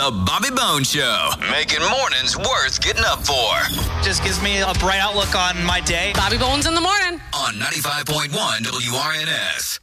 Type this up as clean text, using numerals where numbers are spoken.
The Bobby Bones Show, making mornings worth getting up for. Just gives me a bright outlook on my day. Bobby Bones in the morning. On 95.1 WRNS.